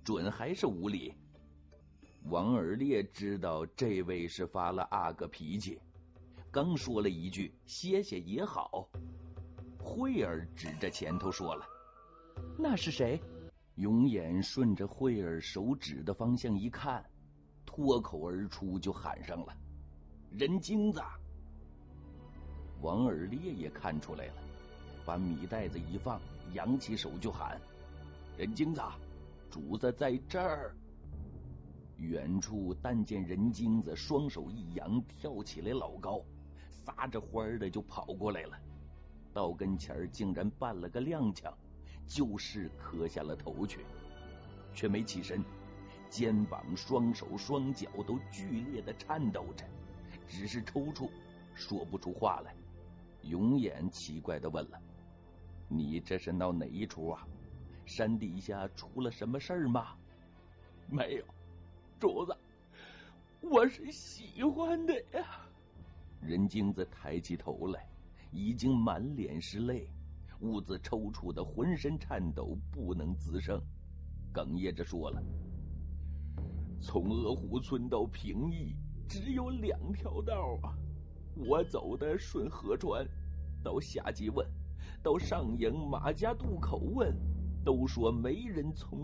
准还是无礼。王尔烈知道这位是发了阿哥脾气，刚说了一句歇歇也好，慧儿指着前头说了： 那是谁？ 永眼顺着慧儿手指的方向一看，脱口而出就喊上了：人精子！王尔烈也看出来了，把米袋子一放，扬起手就喊：人精子，主子在这儿！远处但见人精子双手一扬，跳起来老高，撒着欢的就跑过来了，到跟前竟然扮了个踉跄，就是磕下了头去，却没起身，肩膀、双手、双脚都剧烈的颤抖着，只是抽搐，说不出话来。永眼奇怪的问了：你这是闹哪一出啊？山底下出了什么事儿吗？ 没有，主子，我是喜欢的呀。 人精子抬起头来，已经满脸是泪，兀自抽搐的浑身颤抖，不能自胜，哽咽着说了：从鹅湖村到平邑只有2条道啊，我走的顺河川，到下集问，到上营马家渡口问，都说没人从